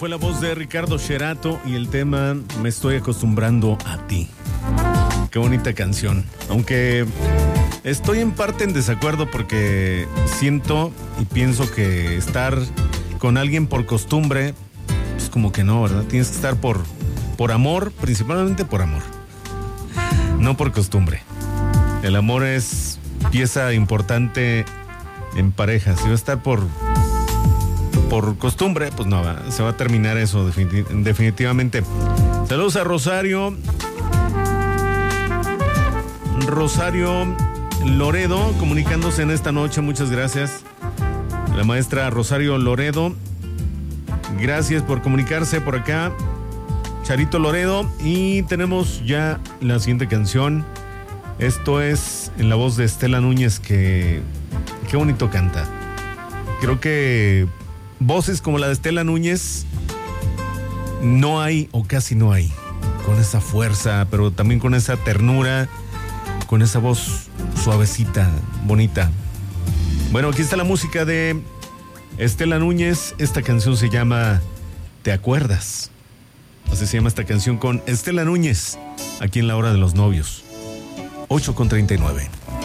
fue la voz de Ricardo Sherato y el tema Me estoy acostumbrando a ti. Qué bonita canción. Aunque estoy en parte en desacuerdo porque siento y pienso que estar con alguien por costumbre, pues como que no, ¿verdad? Tienes que estar por amor, principalmente por amor, no por costumbre. El amor es pieza importante en pareja. Si va a estar por costumbre, pues no, se va a terminar eso definitivamente. Saludos a Rosario Loredo, comunicándose en esta noche. Muchas gracias. La maestra Rosario Loredo, gracias por comunicarse por acá. Charito Loredo, y tenemos ya la siguiente canción. Esto es en la voz de Estela Núñez, que qué bonito canta. Creo que voces como la de Estela Núñez no hay, o casi no hay, con esa fuerza, pero también con esa ternura, con esa voz suavecita, bonita. Bueno, aquí está la música de Estela Núñez. Esta canción se llama ¿Te acuerdas? Así se llama esta canción con Estela Núñez, aquí en La Hora de los Novios. 8:39.